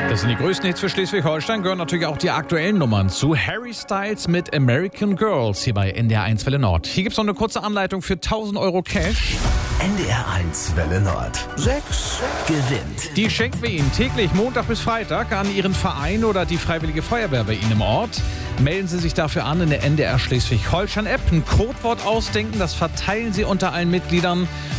Das sind die größten Hits für Schleswig-Holstein, gehören natürlich auch die aktuellen Nummern zu. Harry Styles mit American Girls hier bei NDR 1 Welle Nord. Hier gibt's noch eine kurze Anleitung für 1.000 Euro Cash. NDR 1 Welle Nord. 6 gewinnt. Die schenken wir Ihnen täglich Montag bis Freitag an Ihren Verein oder die Freiwillige Feuerwehr bei Ihnen im Ort. Melden Sie sich dafür an in der NDR Schleswig-Holstein-App. Ein Codewort ausdenken, das verteilen Sie unter allen Mitgliedern.